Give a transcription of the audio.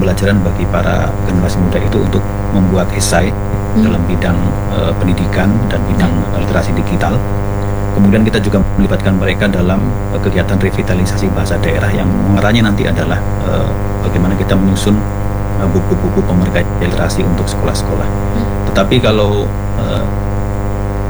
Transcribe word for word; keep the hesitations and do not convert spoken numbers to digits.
pembelajaran bagi para generasi muda itu untuk membuat esai hmm. dalam bidang uh, pendidikan dan bidang hmm. literasi digital. Kemudian kita juga melibatkan mereka dalam uh, kegiatan revitalisasi bahasa daerah yang mengarahnya nanti adalah uh, bagaimana kita menyusun buku-buku uh, pemerkaya literasi untuk sekolah-sekolah. Hmm. Tetapi kalau uh,